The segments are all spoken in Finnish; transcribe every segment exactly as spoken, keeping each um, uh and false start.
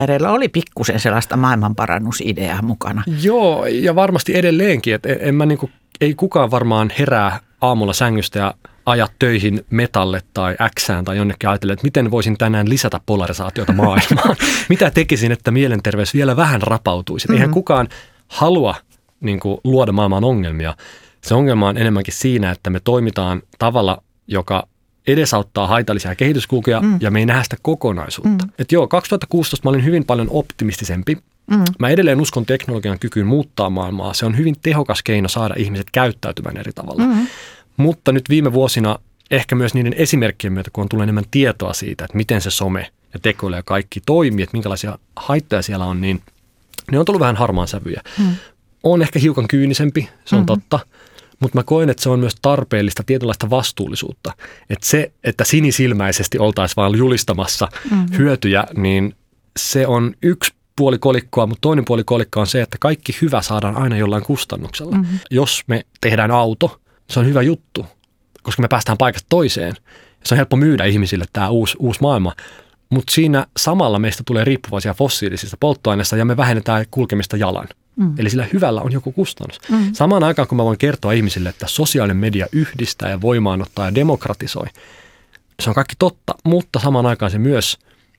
Ereillä oli pikkusen sellaista maailmanparannusideaa mukana. Joo, ja varmasti edelleenkin, että en mä niinku, ei kukaan varmaan herää aamulla sängystä ja aja töihin metalle tai Xään tai jonnekin ajatella, että miten voisin tänään lisätä polarisaatiota maailmaan. Mitä tekisin, että mielenterveys vielä vähän rapautuisi. Mm-hmm. Eihän kukaan halua niin kuin, luoda maailmaan ongelmia. Se ongelma on enemmänkin siinä, että me toimitaan tavalla, joka edesauttaa haitallisia kehityskulkuja mm. ja me ei nähdä sitä kokonaisuutta. Mm. Et joo, kaksituhattakuusitoista mä olin hyvin paljon optimistisempi. Mm. Mä edelleen uskon teknologian kykyyn muuttaa maailmaa. Se on hyvin tehokas keino saada ihmiset käyttäytymään eri tavalla. Mm. Mutta nyt viime vuosina ehkä myös niiden esimerkkien myötä, kun on tullut enemmän tietoa siitä, että miten se some ja tekoäly ja kaikki toimii, että minkälaisia haittoja siellä on, niin ne on tullut vähän harmaan sävyjä. Mm. On ehkä hiukan kyynisempi, se on mm-hmm. totta. Mutta mä koen, että se on myös tarpeellista tietynlaista vastuullisuutta. Että se, että sinisilmäisesti oltaisiin vaan julistamassa mm-hmm. hyötyjä, niin se on yksi puoli kolikkoa, mutta toinen puoli kolikkoa on se, että kaikki hyvä saadaan aina jollain kustannuksella. Mm-hmm. Jos me tehdään auto, se on hyvä juttu, koska me päästään paikasta toiseen. Se on helppo myydä ihmisille tämä uusi, uusi maailma, mutta siinä samalla meistä tulee riippuvaisia fossiilisista polttoaineista ja me vähennetään kulkemista jalan. Mm. Eli sillä hyvällä on joku kustannus. Mm. Samaan aikaan, kun mä voin kertoa ihmisille, että sosiaalinen media yhdistää ja voimaanottaa ja demokratisoi, se on kaikki totta, mutta samaan aikaan se myös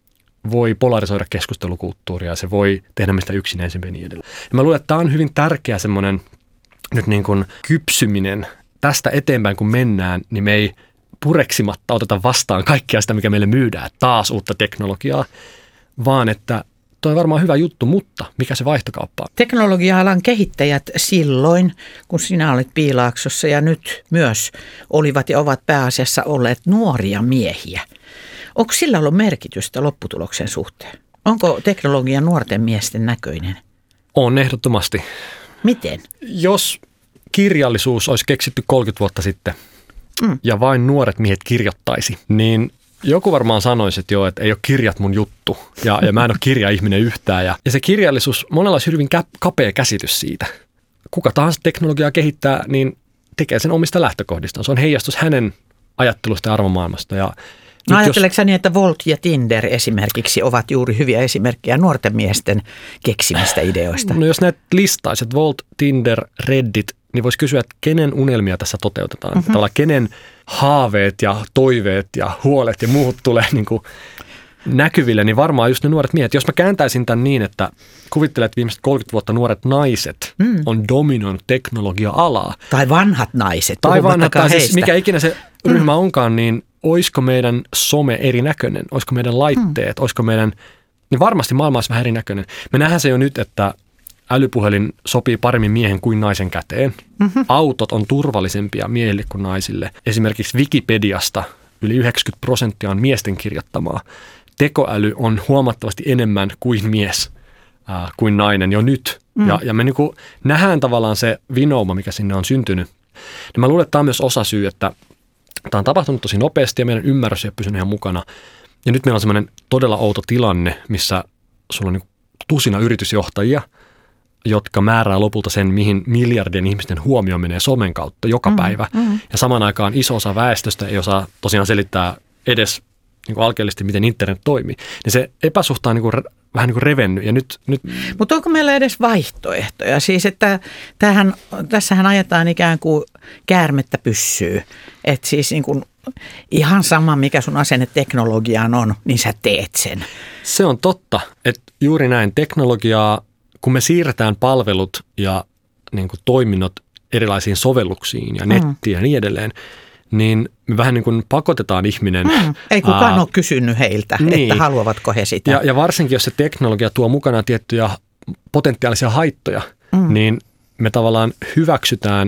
voi polarisoida keskustelukulttuuria ja se voi tehdä meistä yksinäisempiä ja niin edelleen. Ja mä luulen, että tämä on hyvin tärkeä semmoinen nyt niin kuin kypsyminen. Tästä eteenpäin, kun mennään, niin me ei pureksimatta oteta vastaan kaikkea sitä, mikä meille myydään, taas uutta teknologiaa, vaan että toi on varmaan hyvä juttu, mutta mikä se vaihtokauppa on? Teknologia-alan kehittäjät silloin, kun sinä olit Piilaaksossa ja nyt myös olivat ja ovat pääasiassa olleet nuoria miehiä. Onko sillä ollut merkitystä lopputuloksen suhteen? Onko teknologia nuorten miesten näköinen? On ehdottomasti. Miten? Jos kirjallisuus olisi keksitty kolmekymmentä vuotta sitten mm. ja vain nuoret miehet kirjoittaisi, niin joku varmaan sanoisi, että joo, että ei ole kirjat mun juttu ja, ja mä en ole kirjaihminen yhtään. Ja, ja se kirjallisuus, monella olisi hyvin kapea käsitys siitä. Kuka tahansa teknologiaa kehittää, niin tekee sen omista lähtökohdistaan. Se on heijastus hänen ajattelusta ja arvomaailmasta. Ja no ajatteleeko sä niin, että Volt ja Tinder esimerkiksi ovat juuri hyviä esimerkkejä nuorten miesten keksimistä ideoista? No jos näet listaiset, Volt, Tinder, Reddit, niin voisi kysyä, että kenen unelmia tässä toteutetaan. Mm-hmm. Tavallaan kenen haaveet ja toiveet ja huolet ja muut tulee niin kuin näkyville, niin varmaan just ne nuoret miehet. Jos mä kääntäisin tämän niin, että kuvittelet, että viimeiset kolmekymmentä vuotta nuoret naiset mm. on dominoinut teknologia-alaa. Tai vanhat naiset, tai vanhat, tai siis mikä ikinä se ryhmä mm. onkaan, niin olisiko meidän some erinäköinen? Olisiko meidän laitteet? Mm. Olisiko meidän, niin varmasti maailma olisi vähän erinäköinen. Me nähdään se jo nyt, että älypuhelin sopii paremmin miehen kuin naisen käteen. Mm-hmm. Autot on turvallisempia miehille kuin naisille. Esimerkiksi Wikipediasta yli yhdeksänkymmentä prosenttia on miesten kirjoittamaa. Tekoäly on huomattavasti enemmän kuin mies äh, kuin nainen jo nyt. Mm. Ja, ja me niin kuin nähdään tavallaan se vinouma, mikä sinne on syntynyt. Ja mä luulen, että tämä on myös osasyy, että tämä on tapahtunut tosi nopeasti ja meidän ymmärrys ei ole pysynyt ihan mukana. Ja nyt meillä on semmoinen todella outo tilanne, missä sulla on niin tusina yritysjohtajia, jotka määrää lopulta sen, mihin miljardien ihmisten huomio menee somen kautta joka mm, päivä. Mm. Ja samaan aikaan iso osa väestöstä ei osaa tosiaan selittää edes niin kuin alkeellisesti, miten internet toimii. Niin se epäsuhta on niin kuin, vähän niin kuin revennyt. Ja nyt, nyt... Mutta onko meillä edes vaihtoehtoja? Siis, että tämähän, tässähän ajetaan ikään kuin käärmettä pyssyy. Että siis niin kuin ihan sama, mikä sun asenne teknologiaan on, niin sä teet sen. Se on totta, että juuri näin teknologiaa, kun me siirretään palvelut ja niin kuin toiminnot erilaisiin sovelluksiin ja nettiin mm. ja niin edelleen, niin me vähän niin kuin pakotetaan ihminen. Mm. Ei kukaan ää, ole kysynyt heiltä, niin. että haluavatko he sitä. Ja, ja varsinkin, jos se teknologia tuo mukanaan tiettyjä potentiaalisia haittoja, mm. niin me tavallaan hyväksytään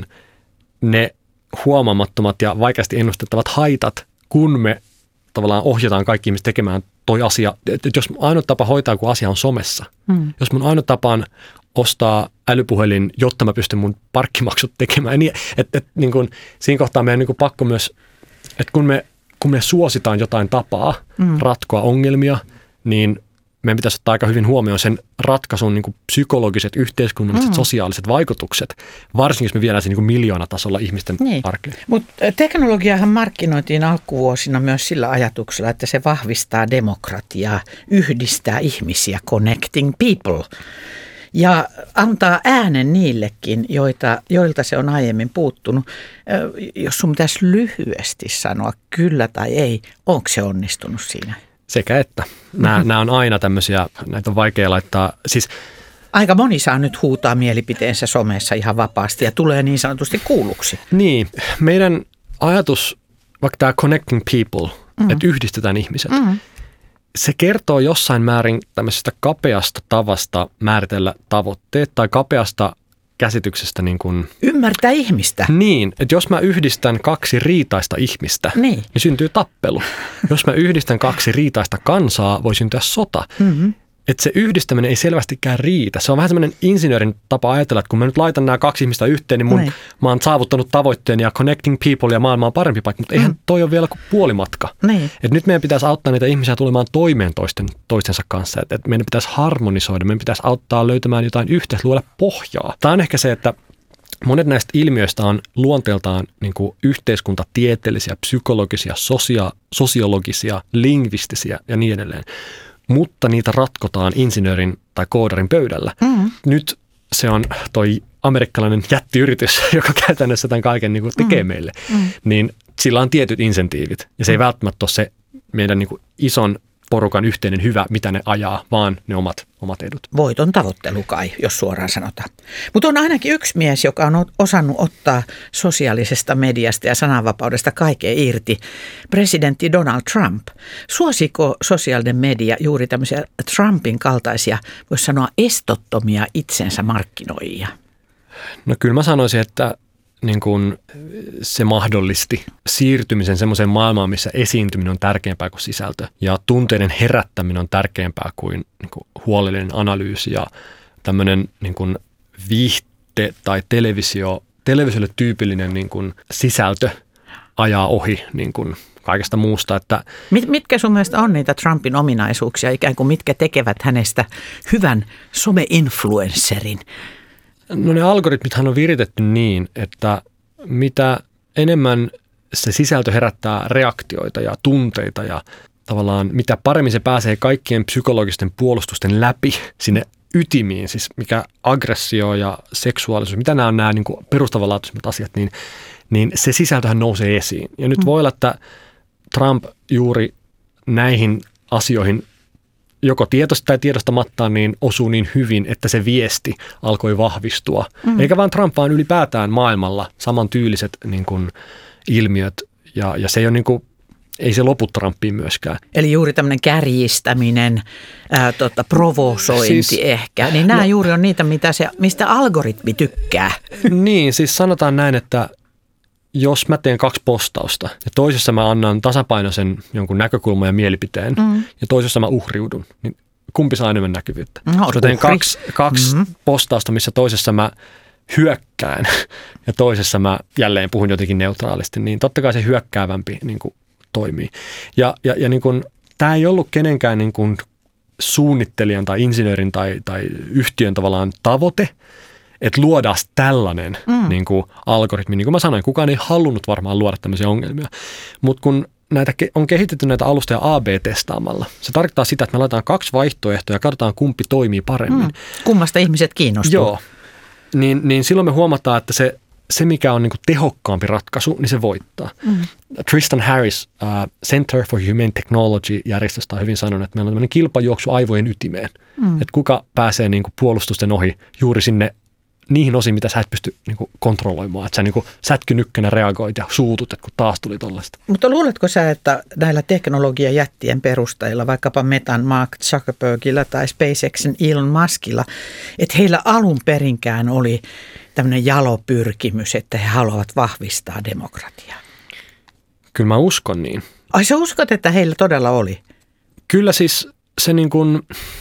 ne huomaamattomat ja vaikeasti ennustettavat haitat, kun me tavallaan ohjataan kaikki ihmiset tekemään toi asia. Et jos ainoa tapa hoitaa, kun asia on somessa. Mm. Jos mun ainoa tapa on ostaa älypuhelin, jotta mä pystyn mun parkkimaksut tekemään. Niin, et, et, niin kun, siinä kohtaa meidän niin kun pakko myös, että kun me, kun me suositaan jotain tapaa mm. ratkoa ongelmia, niin meidän pitäisi ottaa aika hyvin huomioon sen ratkaisun niin kuin psykologiset, yhteiskunnalliset, mm. sosiaaliset vaikutukset, varsinkin jos me viedään se niin kuin miljoonatasolla ihmisten niin. arkeen. Mutta teknologiahan markkinoitiin alkuvuosina myös sillä ajatuksella, että se vahvistaa demokratiaa, yhdistää ihmisiä, connecting people. Ja antaa äänen niillekin, joita, joilta se on aiemmin puuttunut. Jos sun pitäisi lyhyesti sanoa kyllä tai ei, onko se onnistunut siinä? Sekä että. Nämä, mm-hmm. nämä on aina tämmöisiä, näitä on vaikea laittaa. Siis, aika moni saa nyt huutaa mielipiteensä somessa ihan vapaasti ja tulee niin sanotusti kuulluksi. Niin, meidän ajatus, vaikka tämä connecting people, mm-hmm. että yhdistetään ihmiset, mm-hmm. se kertoo jossain määrin tämmöisestä kapeasta tavasta määritellä tavoitteet tai kapeasta käsityksestä niin kuin... Ymmärtää ihmistä. Niin, että jos mä yhdistän kaksi riitaista ihmistä, niin, niin syntyy tappelu. Jos mä yhdistän kaksi riitaista kansaa, voi syntyä sota. Mm-hmm. Että se yhdistäminen ei selvästikään riitä. Se on vähän semmoinen insinöörin tapa ajatella, että kun mä nyt laitan nämä kaksi ihmistä yhteen, niin mun, niin. mä oon saavuttanut tavoitteen ja connecting people ja maailma on parempi paikka, mutta eihän toi ole vielä kuin puolimatka. Niin. Että nyt meidän pitäisi auttaa niitä ihmisiä tulemaan toimeen toisten, toistensa kanssa. Että et meidän pitäisi harmonisoida, meidän pitäisi auttaa löytämään jotain yhteistä, luoda pohjaa. Tämä on ehkä se, että monet näistä ilmiöistä on luonteeltaan niin kuin yhteiskuntatieteellisiä, psykologisia, sosia, sosiologisia, lingvistisiä ja niin edelleen. Mutta niitä ratkotaan insinöörin tai koodarin pöydällä. Mm. Nyt se on toi amerikkalainen jättiyritys, joka käytännössä tämän kaiken niin kuin tekee mm. meille. Mm. Niin sillä on tietyt insentiivit. Ja se ei välttämättä ole se meidän niin kuin ison porukan yhteinen hyvä, mitä ne ajaa, vaan ne omat, omat edut. Voiton tavoittelu kai, jos suoraan sanotaan. Mutta on ainakin yksi mies, joka on osannut ottaa sosiaalisesta mediasta ja sananvapaudesta kaiken irti. Presidentti Donald Trump. Suosiko sosiaalinen media juuri tämmöisiä Trumpin kaltaisia, voisi sanoa estottomia itsensä markkinoijia? No kyllä mä sanoisin, että niin kuin se mahdollisti siirtymisen semmoiseen maailmaan, missä esiintyminen on tärkeämpää kuin sisältö. Ja tunteiden herättäminen on tärkeämpää kuin, niin kuin huolellinen analyysi ja tämmöinen niin kuin viihde tai televisio, televisiolle tyypillinen niin kuin sisältö ajaa ohi niin kuin kaikesta muusta. Että Mit, mitkä sun mielestä on niitä Trumpin ominaisuuksia, ikään kuin mitkä tekevät hänestä hyvän some-influencerin? No ne algoritmithan on viritetty niin, että mitä enemmän se sisältö herättää reaktioita ja tunteita ja tavallaan mitä paremmin se pääsee kaikkien psykologisten puolustusten läpi sinne ytimiin, siis mikä aggressio ja seksuaalisuus, mitä nämä on nämä niin kuin perustavanlaatuisimmat asiat, niin, niin se sisältöhän nousee esiin. Ja nyt voi olla, että Trump juuri näihin asioihin joko tiedosta tai tiedostamattaan niin osuu niin hyvin, että se viesti alkoi vahvistua. Mm. Eikä vaan Trump, vaan ylipäätään maailmalla samantyyliset niin kuin ilmiöt. Ja, ja se ei ole niin kuin, ei se lopu Trumpiin myöskään. Eli juuri tämmöinen kärjistäminen, ää, tota, provosointi siis, ehkä. Niin nämä no, juuri on niitä, mitä se, mistä algoritmi tykkää. Niin, siis sanotaan näin, että jos mä teen kaksi postausta ja toisessa mä annan tasapainoisen jonkun näkökulman ja mielipiteen mm. ja toisessa mä uhriudun, niin kumpi saa enemmän näkyvyyttä? No, jos mä teen kaksi, kaksi mm-hmm. postausta, missä toisessa mä hyökkään ja toisessa mä jälleen puhun jotenkin neutraalisti, niin totta kai se hyökkäävämpi niin kuin toimii. Ja, ja, ja niin kuin, tämä ei ollut kenenkään niin kuin suunnittelijan tai insinöörin tai, tai yhtiön tavallaan tavoite, että luodaan tällainen mm. niin kuin algoritmi. Niin kuin mä sanoin, kukaan ei halunnut varmaan luoda tämmöisiä ongelmia. Mutta kun näitä on kehitetty näitä alustoja A B-testaamalla, se tarkoittaa sitä, että me laitetaan kaksi vaihtoehtoa ja katsotaan, kumpi toimii paremmin. Mm. Kummasta ihmiset kiinnostuu. Joo. Niin, niin silloin me huomataan, että se, se mikä on niin kuin tehokkaampi ratkaisu, niin se voittaa. Mm. Tristan Harris, uh, Center for Humane Technology-järjestöstä on hyvin sanonut, että meillä on tämmöinen kilpajuoksu aivojen ytimeen. Mm. Että kuka pääsee niin kuin puolustusten ohi juuri sinne niihin osiin, mitä sä et pysty niin kuin kontrolloimaan. Että sä niin kuin sätkynykkenä reagoit ja suutut, että kun taas tuli tollaista. Mutta luuletko sä, että näillä teknologiajättien perustajilla, vaikkapa Metan Mark Zuckerbergilla tai SpaceXin Elon Muskilla, että heillä alun perinkään oli tämmöinen jalo pyrkimys, että he haluavat vahvistaa demokratiaa? Kyllä mä uskon niin. Ai sä uskot, että heillä todella oli? Kyllä siis se niin kuin...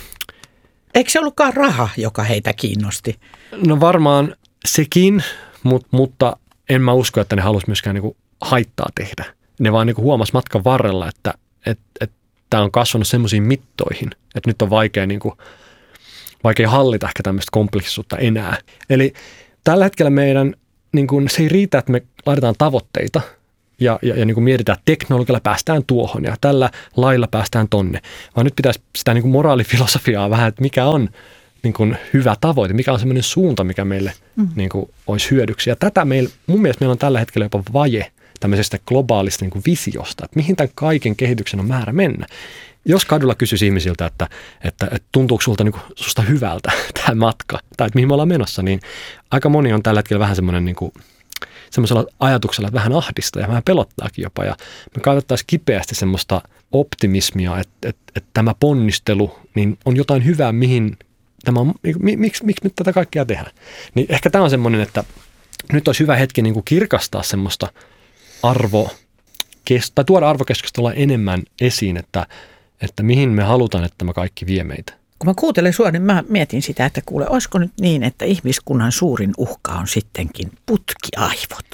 Eikö se ollutkaan raha, joka heitä kiinnosti? No varmaan sekin, mutta, mutta en mä usko, että ne halusi myöskään niin kuin haittaa tehdä. Ne vaan niin kuin huomasi matkan varrella, että et, et, tämä on kasvanut semmoisiin mittoihin, että nyt on vaikea, niin kuin, vaikea hallita ehkä tämmöistä kompleksisuutta enää. Eli tällä hetkellä meidän, niin kuin, se ei riitä, että me laitetaan tavoitteita ja, ja, ja niin kuin mietitään, että teknologialla päästään tuohon ja tällä lailla päästään tonne, vaan nyt pitäisi sitä niin kuin moraalifilosofiaa vähän, että mikä on niin kuin hyvä tavoite, mikä on semmoinen suunta, mikä meille mm. niin kuin olisi hyödyksi. Ja tätä meillä, mun mielestä meillä on tällä hetkellä jopa vaje tämmöisestä globaalista niin kuin visiosta, että mihin tämän kaiken kehityksen on määrä mennä. Jos kadulla kysyisi ihmisiltä, että, että, että tuntuuko sulta, niin kuin, susta hyvältä tämä matka, tai että mihin me ollaan menossa, niin aika moni on tällä hetkellä vähän semmoinen niin kuin, semmoisella ajatuksella, että vähän ahdistaa ja vähän pelottaakin jopa. Ja me kaivattaisiin kipeästi semmoista optimismia, että, että, että tämä ponnistelu niin on jotain hyvää, mihin tämä on, miksi, miksi nyt tätä kaikkea tehdään. Niin ehkä tämä on semmoinen, että nyt olisi hyvä hetki niin kuin kirkastaa semmoista arvo, tai tuoda arvokeskustelua enemmän esiin, että, että mihin me halutaan, että tämä kaikki vie meitä. Kun mä kuuntelen sua, niin mä mietin sitä, että kuule, olisiko nyt niin, että ihmiskunnan suurin uhka on sittenkin putkiaivot?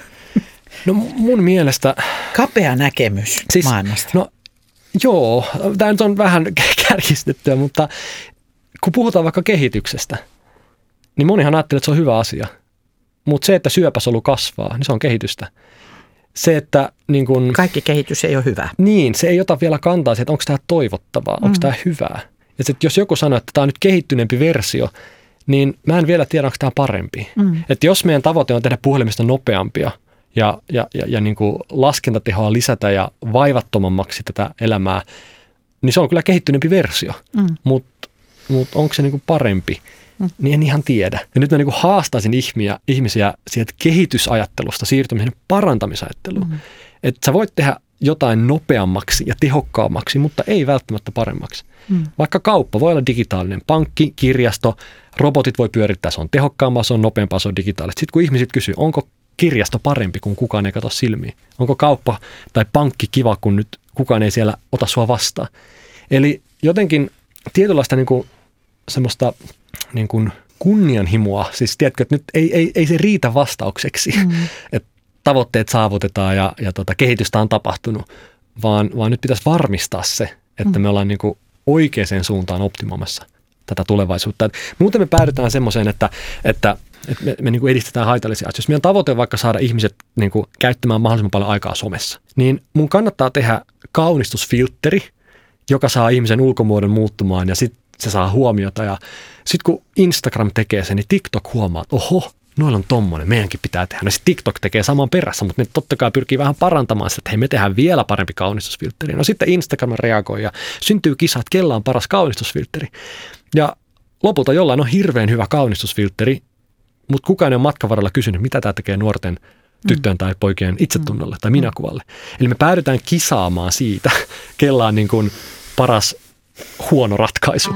No mun mielestä... Kapea näkemys siis, maailmasta. No joo, tämä nyt on vähän kärjistettyä, mutta kun puhutaan vaikka kehityksestä, niin monihan ajattelee, että se on hyvä asia. Mutta se, että syöpäsolu kasvaa, niin se on kehitystä. Se, että niin kun, kaikki kehitys ei ole hyvä. Niin, se ei ota vielä kantaa siihen, että onko tämä toivottavaa, onko mm. tämä hyvää. Ja sit, jos joku sanoo, että tämä on nyt kehittyneempi versio, niin mä en vielä tiedä, onko tämä parempi. Mm. Että jos meidän tavoite on tehdä puhelimista nopeampia ja, ja, ja, ja niin kuin laskentatehoa lisätä ja vaivattomammaksi tätä elämää, niin se on kyllä kehittyneempi versio. Mm. Mutta mut onko se niin kuin parempi? Mm. Niin en ihan tiedä. Ja nyt mä niin kuin haastaisin ihmisiä, ihmisiä sieltä kehitysajattelusta siirtymiseen parantamisajatteluun. Mm. Että sä voit tehdä jotain nopeammaksi ja tehokkaammaksi, mutta ei välttämättä paremmaksi. Mm. Vaikka kauppa voi olla digitaalinen, pankki, kirjasto, robotit voi pyörittää, se on tehokkaampaa, se on nopeampaa, se on digitaalista. Sitten kun ihmiset kysyy, onko kirjasto parempi, kun kukaan ei katso silmiin? Onko kauppa tai pankki kiva, kun nyt kukaan ei siellä ota sua vastaan? Eli jotenkin tietynlaista niin kuin semmoista niin kuin kunnianhimoa, siis tiedätkö, että nyt ei, ei, ei se riitä vastaukseksi, mm. että tavoitteet saavutetaan ja, ja tota, kehitystä on tapahtunut, vaan, vaan nyt pitäisi varmistaa se, että mm. me ollaan niin kuin oikeaan suuntaan optimoimassa tätä tulevaisuutta. Et muuten me päädytään semmoiseen, että, että, että me, me niin kuin edistetään haitallisia asioita. Jos meidän tavoite on vaikka saada ihmiset niin kuin käyttämään mahdollisimman paljon aikaa somessa, niin mun kannattaa tehdä kaunistusfiltteri, joka saa ihmisen ulkomuodon muuttumaan ja sitten se saa huomiota. Ja sitten kun Instagram tekee sen, niin TikTok huomaa, että oho, noilla on tommonen, meidänkin pitää tehdä. No sitten TikTok tekee saman perässä, mutta ne totta kai pyrkii vähän parantamaan sitä, että hei, me tehdään vielä parempi kaunistusfiltteri. No sitten Instagram reagoi ja syntyy kisa, että kella on paras kaunistusfiltteri. Ja lopulta jollain on hirveän hyvä kaunistusfiltteri, mutta kukaan ei ole matkan varrella kysynyt, mitä tämä tekee nuorten tyttöjen tai poikien itsetunnolle tai minäkuvalle. Eli me päädytään kisaamaan siitä, kella on niin kuin paras huono ratkaisu.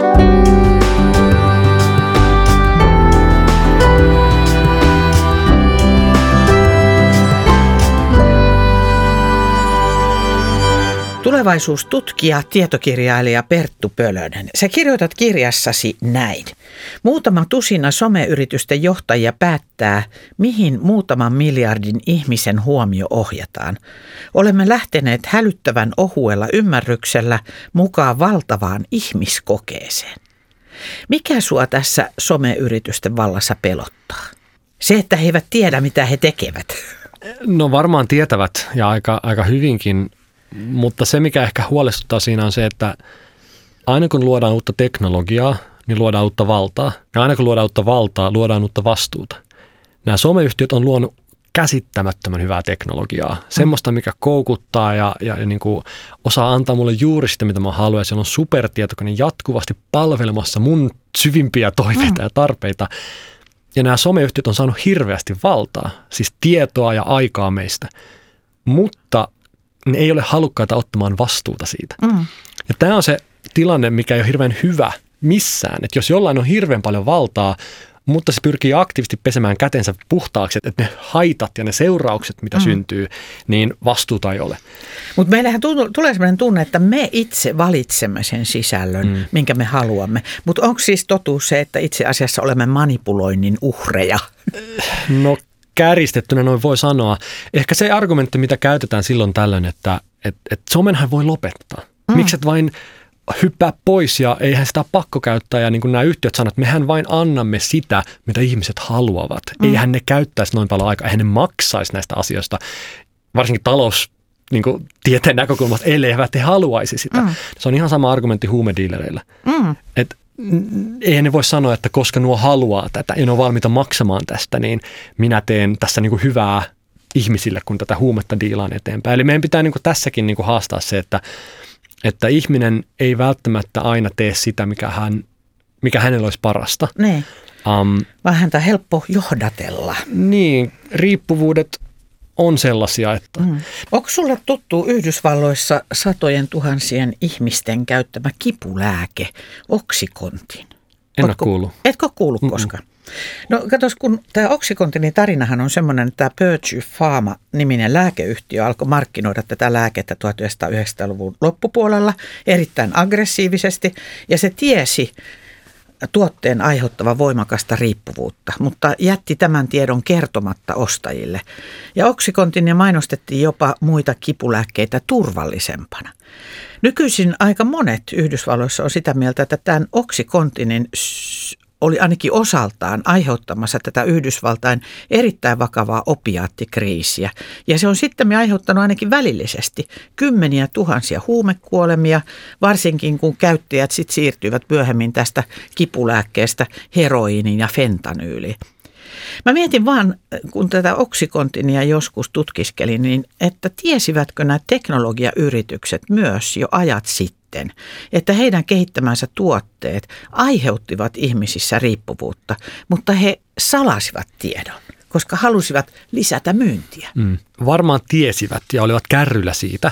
Tulevaisuustutkija, tietokirjailija Perttu Pölönen. Sä kirjoitat kirjassasi näin. Muutama tusina someyritysten johtajia päättää, mihin muutaman miljardin ihmisen huomio ohjataan. Olemme lähteneet hälyttävän ohuella ymmärryksellä mukaan valtavaan ihmiskokeeseen. Mikä sua tässä someyritysten vallassa pelottaa? Se, että he eivät tiedä, mitä he tekevät. No varmaan tietävät ja aika, aika hyvinkin. Mutta se, mikä ehkä huolestuttaa siinä on se, että aina kun luodaan uutta teknologiaa, niin luodaan uutta valtaa. Ja aina kun luodaan uutta valtaa, luodaan uutta vastuuta. Nämä someyhtiöt on luonut käsittämättömän hyvää teknologiaa. Semmoista, mikä koukuttaa ja, ja, ja niin kuin osaa antaa mulle juuri sitä, mitä mä haluan. Ja siellä on supertietokone jatkuvasti palvelemassa mun syvimpiä toiveita ja tarpeita. Ja nämä someyhtiöt on saanut hirveästi valtaa, siis tietoa ja aikaa meistä. Mutta ne ei ole halukkaita ottamaan vastuuta siitä. Mm. Ja tämä on se tilanne, mikä ei ole hirveän hyvä missään. Että jos jollain on hirveän paljon valtaa, mutta se pyrkii aktiivisesti pesemään kätensä puhtaaksi, että ne haitat ja ne seuraukset, mitä mm. syntyy, niin vastuuta ei ole. Mutta meillähän tulee sellainen tunne, että me itse valitsemme sen sisällön, mm. minkä me haluamme. Mutta onko siis totuus se, että itse asiassa olemme manipuloinnin uhreja? No kärjistettynä noin voi sanoa. Ehkä se argumentti, mitä käytetään silloin tällöin, että et, et somenhan voi lopettaa. Mm. Miksi et vain hyppää pois ja eihän sitä pakko käyttää. Ja niin kuin nämä yhtiöt sanovat, että mehän vain annamme sitä, mitä ihmiset haluavat. Mm. Eihän ne käyttäisi noin paljon aikaa, eihän ne maksaisi näistä asioista, varsinkin talous. Niin kuin tieteen näkökulmasta, elleivät he haluaisi sitä. Mm. Se on ihan sama argumentti huumediilereillä. Mm. Että eihän ne voi sanoa, että koska nuo haluaa tätä ja ne on valmiita maksamaan tästä, niin minä teen tässä niin kuin hyvää ihmisille, kun tätä huumetta diilaan eteenpäin. Eli meidän pitää niin kuin tässäkin niin kuin haastaa se, että, että ihminen ei välttämättä aina tee sitä, mikä, hän, mikä hänellä olisi parasta. Niin. Um, Vaan häntä on helppo johdatella. Niin, riippuvuudet on sellaisia, että... Mm. Onko sulle tuttu Yhdysvalloissa satojen tuhansien ihmisten käyttämä kipulääke, Oxycontin? En ole kuullut. Etkö kuullut Mm-mm. koskaan? No katos, kun tämä Oxycontinin tarinahan on semmoinen, että tämä Purdue Pharma-niminen lääkeyhtiö alkoi markkinoida tätä lääkettä tuhatyhdeksänsataayhdeksänkymmentäluvun loppupuolella erittäin aggressiivisesti, ja se tiesi tuotteen aiheuttava voimakasta riippuvuutta, mutta jätti tämän tiedon kertomatta ostajille. Ja Oxycontinia mainostettiin jopa muita kipulääkkeitä turvallisempana. Nykyisin aika monet Yhdysvalloissa on sitä mieltä, että tämän Oxycontinin oli ainakin osaltaan aiheuttamassa tätä Yhdysvaltain erittäin vakavaa opiaattikriisiä. Ja se on sitten aiheuttanut ainakin välillisesti kymmeniä tuhansia huumekuolemia, varsinkin kun käyttäjät sit siirtyivät myöhemmin tästä kipulääkkeestä heroiiniin ja fentanyyliin. Mä mietin vaan, kun tätä Oxycontinia joskus tutkiskelin, niin että tiesivätkö nämä teknologiayritykset myös jo ajat sitten, että heidän kehittämänsä tuotteet aiheuttivat ihmisissä riippuvuutta, mutta he salasivat tiedon, koska halusivat lisätä myyntiä. Mm. Varmaan tiesivät ja olivat kärryllä siitä,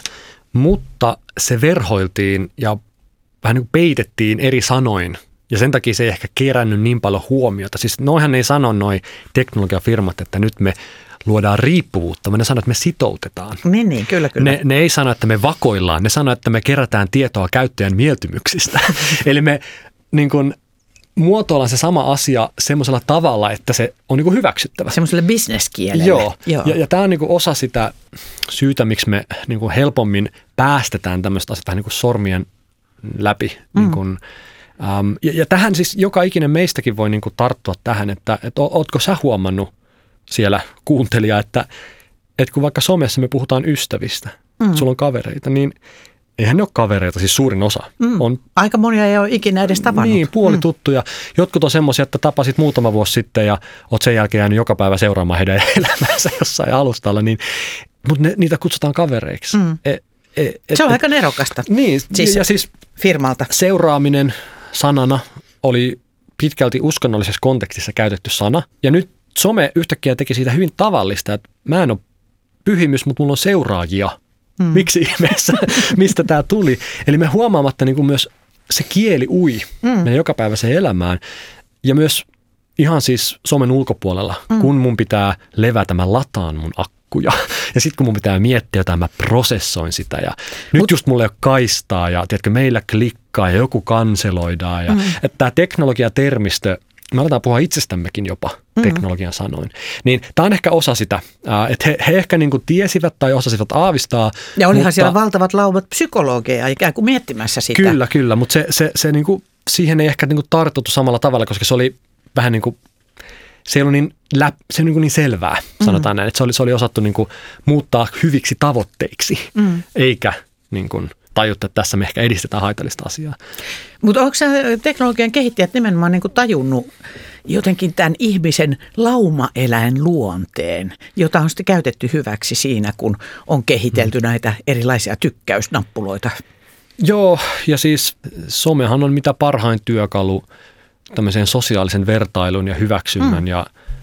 mutta se verhoiltiin ja vähän niin kuin peitettiin eri sanoin. Ja sen takia se ei ehkä kerännyt niin paljon huomiota. Siis noihan ei sano noi teknologiafirmat, että nyt me luodaan riippuvuutta, vaan ne sanoo, että me sitoutetaan. Niin, niin kyllä, kyllä. Ne, ne ei sano, että me vakoillaan, ne sanoo, että me kerätään tietoa käyttäjän mieltymyksistä. Eli me niin kuin muotoillaan se sama asia semmoisella tavalla, että se on niin kuin hyväksyttävä. Semmoiselle bisneskielelle. Joo, Joo. ja, ja tämä on niin kuin osa sitä syytä, miksi me niin kuin helpommin päästetään tämmöistä asiaa niin kuin sormien läpi. Mm. Niin kuin, Um, ja, ja tähän siis joka ikinen meistäkin voi niinku tarttua tähän, että et, ootko sä huomannut siellä kuuntelija, että et kun vaikka somessa me puhutaan ystävistä, mm. sulla on kavereita, niin eihän ne ole kavereita, siis suurin osa. Mm. On, Aika monia ei ole ikinä edes tavannut. Niin, puolituttuja. Mm. Jotkut on semmoisia, että tapasit muutama vuosi sitten ja oot sen jälkeen jäänyt joka päivä seuraamaan heidän elämäänsä jossain alustalla, niin, mutta ne, niitä kutsutaan kavereiksi. Mm. E, e, et, Se on et, aika nerokasta. Niin, siis ja siis firmalta. Seuraaminen sanana oli pitkälti uskonnollisessa kontekstissa käytetty sana. Ja nyt some yhtäkkiä teki siitä hyvin tavallista, että mä en ole pyhimys, mutta mulla on seuraajia. Hmm. Miksi ihmeessä? Mistä tämä tuli? Eli me huomaamatta niin kuin myös se kieli ui hmm. meidän jokapäiväiseen elämään. Ja myös ihan siis somen ulkopuolella, hmm. kun mun pitää levätä, mä lataan mun akkuja. Ja sitten kun mun pitää miettiä jotain, mä prosessoin sitä. Ja nyt Mut, just mulla ei ole kaistaa ja tiedätkö, meillä klikkaa ja joku kanseloidaan. Ja, mm. Että tämä teknologiatermistö, me aletaan puhua itsestämmekin jopa mm. teknologian sanoin. Niin tämä on ehkä osa sitä, että he, he ehkä niin kuin tiesivät tai osasivat aavistaa. Ja olihan mutta, siellä valtavat laumat psykologeja ikään kuin miettimässä sitä. Kyllä, kyllä, mutta se, se, se niin kuin, siihen ei ehkä niin kuin tartuttu samalla tavalla, koska se oli vähän niin kuin se ei ollut niin, läp, se niin, niin selvää, sanotaan mm. näin, että se oli, se oli osattu niin kuin muuttaa hyviksi tavoitteiksi, mm. eikä niin kuin tajuttu, että tässä me ehkä edistetään haitallista asiaa. Mutta onko teknologian kehittäjät nimenomaan niin kuin tajunnut jotenkin tämän ihmisen laumaeläin luonteen, jota on sitten käytetty hyväksi siinä, kun on kehitelty mm. näitä erilaisia tykkäysnappuloita? Joo, ja siis somehan on mitä parhain työkalu tämmöiseen sosiaalisen vertailun ja hyväksynnän mm. ja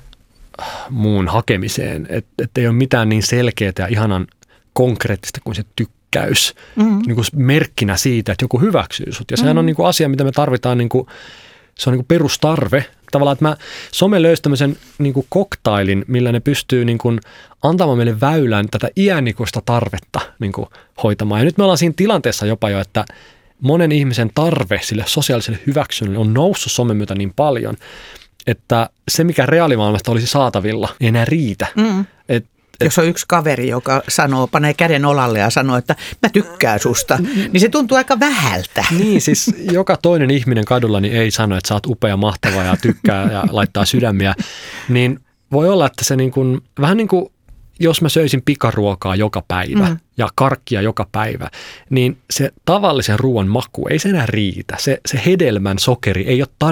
muun hakemiseen. Että et ei ole mitään niin selkeää ja ihanan konkreettista kuin se tykkäys. Mm. Niin kuin merkkinä siitä, että joku hyväksyy sut. Ja sehän mm. on niin kuin asia, mitä me tarvitaan, niin kuin, se on niin kuin perustarve. Tavallaan, että mä some löysi tämmöisen niin kuin koktailin, millä ne pystyy niin kuin antamaan meille väylän tätä iänikuista tarvetta niin kuin hoitamaan. Ja nyt me ollaan siinä tilanteessa jopa jo, että monen ihmisen tarve sille sosiaaliselle hyväksynnälle on noussut somen myötä niin paljon, että se, mikä reaalimaailmasta olisi saatavilla, ei enää riitä. Mm. Et Jos on yksi kaveri, joka sanoo, panee käden olalle ja sanoo, että mä tykkään susta, niin se tuntuu aika vähältä. Niin, siis joka toinen ihminen kadulla niin ei sano, että sä oot upea, mahtava ja tykkää ja laittaa sydämiä. Niin voi olla, että se niin kuin, vähän niin kuin jos mä söisin pikaruokaa joka päivä mm. ja karkkia joka päivä, niin se tavallisen ruoan maku ei se enää riitä. Se, se hedelmän sokeri ei ole